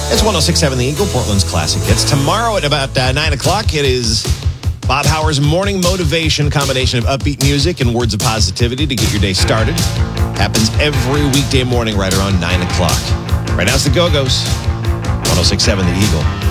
It's 106.7 The Eagle, Portland's classic hits. Tomorrow at about 9 o'clock, it is Bob Howard's morning motivation, combination of upbeat music and words of positivity to get your day started. Happens every weekday morning right around 9 o'clock. Right now it's the Go-Go's. 106.7 The Eagle.